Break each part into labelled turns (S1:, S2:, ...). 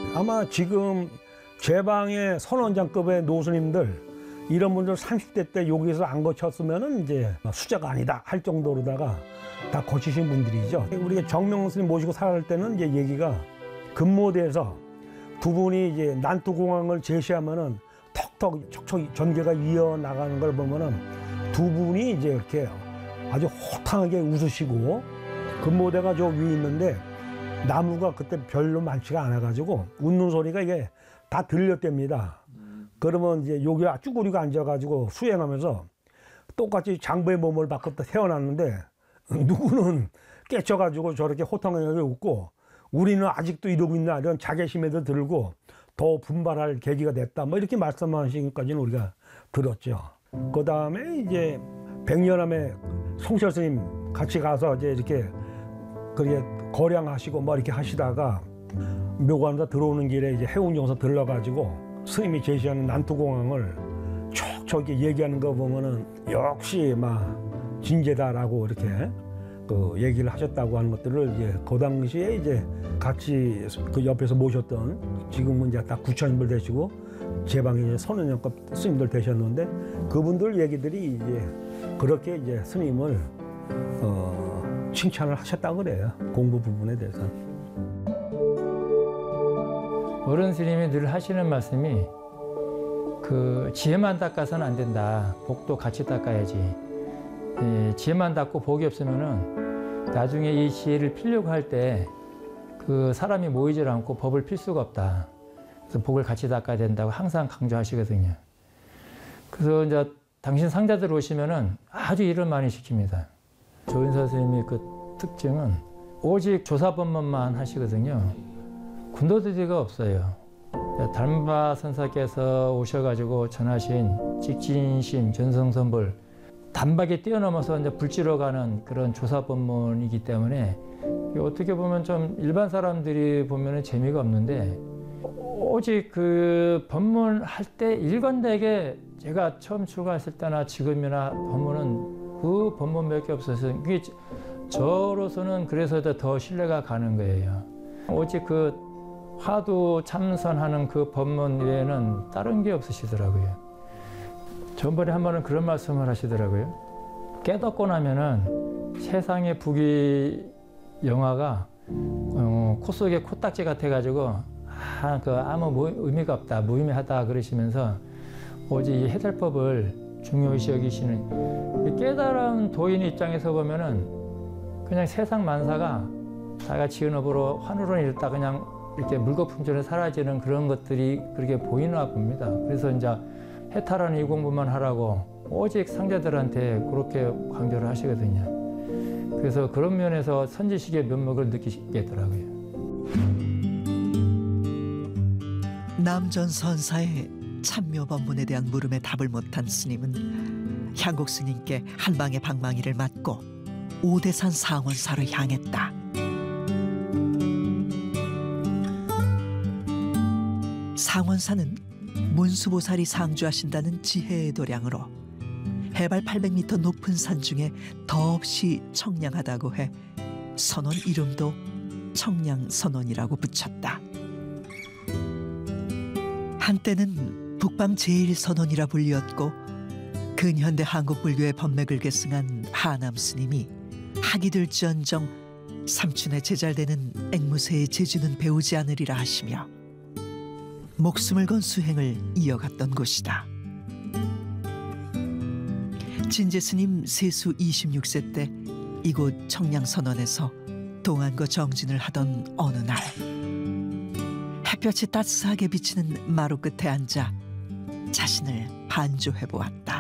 S1: 아마 지금 제 방의 선원장급의 노스님들 이런 분들 30대 때 여기서 안 거쳤으면은 이제 수자가 아니다 할 정도로다가 다 거치신 분들이죠. 우리가 정명 스님 모시고 살아갈 때는 이제 얘기가 금모대에서 두 분이 이제 난투공항을 제시하면은 턱턱 척척 전개가 이어나가는 걸 보면은 두 분이 이제 이렇게 아주 호탕하게 웃으시고 금모대가 저 위에 있는데 나무가 그때 별로 많지가 않아가지고 웃는 소리가 이게 다 들렸답니다. 그러면 이제 여기 쭈구리가 앉아가지고 수행하면서 똑같이 장부의 몸을 바꿨다 태어났는데 누구는 깨쳐가지고 저렇게 호탕하게 웃고 우리는 아직도 이러고 있나 이런 자괴심에도 들고 더 분발할 계기가 됐다 뭐 이렇게 말씀하시기까지는 우리가 들었죠. 그 다음에 이제 백년암에 송철 스님 같이 가서 이제 이렇게 그렇게 거량하시고 뭐 이렇게 하시다가 묘관에서 들어오는 길에 이제 해운용서 들러가지고 스님이 제시하는 난투공항을 촉촉이 얘기하는 거 보면은 역시 막 진제다라고 이렇게 그 얘기를 하셨다고 하는 것들을 이제 그 당시에 이제 같이 그 옆에서 모셨던 지금은 이제 다 구천인들 되시고 제 방에 이제 선원연급 스님들 되셨는데 그분들 얘기들이 이제 그렇게 이제 스님을 칭찬을 하셨다고 그래요. 공부 부분에 대해서.
S2: 어른 스님이 늘 하시는 말씀이 그 지혜만 닦아서는 안 된다. 복도 같이 닦아야지. 지혜만 닦고 복이 없으면은 나중에 이 지혜를 필려고 할 때 그 사람이 모이질 않고 법을 필 수가 없다. 그래서 복을 같이 닦아야 된다고 항상 강조하시거든요. 그래서 이제 당신 상자들 오시면은 아주 일을 많이 시킵니다. 조인서 스님의 그 특징은 오직 조사법문만 하시거든요. 군더더기가 없어요. 달마 선사께서 오셔가지고 전하신 직진심, 전성선불, 단박에 뛰어넘어서 이제 불지러가는 그런 조사법문이기 때문에 어떻게 보면 좀 일반 사람들이 보면은 재미가 없는데 오직 그 법문 할 때 일관되게 제가 처음 출가했을 때나 지금이나 법문은 그 법문 몇 개 없어서 그게 저로서는 그래서 더 신뢰가 가는 거예요. 오직 그 화두 참선하는 그 법문 외에는 다른 게 없으시더라고요. 전번에 한 번은 그런 말씀을 하시더라고요. 깨닫고 나면은 세상의 부귀 영화가 코 속에 코딱지 같아가지고 아무 의미가 없다, 무의미하다 그러시면서 오직 이 해탈법을 중요시 여기시는 깨달은 도인 입장에서 보면은 그냥 세상 만사가 자기가 지은 업으로 환우로 일다 그냥 이렇게 물거품처럼 사라지는 그런 것들이 그렇게 보이나 봅니다. 그래서 이제 해탈하는 이 공부만 하라고 오직 상자들한테 그렇게 강조를 하시거든요. 그래서 그런 면에서 선지식의 면목을 느끼겠더라고요.
S3: 남전 선사의 참묘법문에 대한 물음에 답을 못한 스님은 향국 스님께 한방의 방망이를 맞고 오대산 상원사로 향했다. 상원사는 문수보살이 상주하신다는 지혜의 도량으로 해발 800m 높은 산 중에 더없이 청량하다고 해 선원 이름도 청량선원이라고 붙였다. 한때는 북방 제1선원이라 불리었고 근현대 한국불교의 법맥을 계승한 하남 스님이 학이들지언정 삼춘에 제잘되는 앵무새의 재주는 배우지 않으리라 하시며 목숨을 건 수행을 이어갔던 곳이다. 진제 스님 세수 26세 때 이곳 청량선원에서 동안거 정진을 하던 어느 날 햇볕이 따스하게 비치는 마루 끝에 앉아 자신을 반조해 보았다.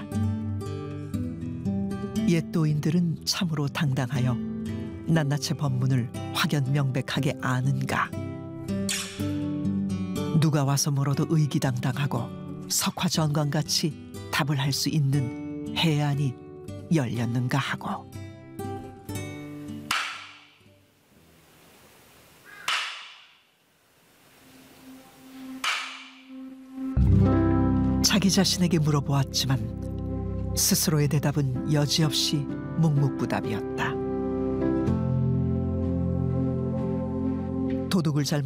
S3: 옛 도인들은 참으로 당당하여 낱낱이 법문을 확연 명백하게 아는가. 누가 와서 물어도 의기당당하고 석화전광같이 답을 할 수 있는 해안이 열렸는가 하고. 자기 자신에게 물어보았지만 스스로의 대답은 여지없이 묵묵부답이었다. 도둑을 잘